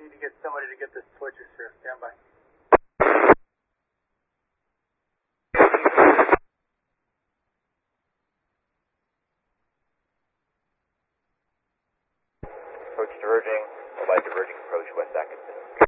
need to get somebody to get the switches here. Stand by. Approach diverging, by diverging approach West Atkinson.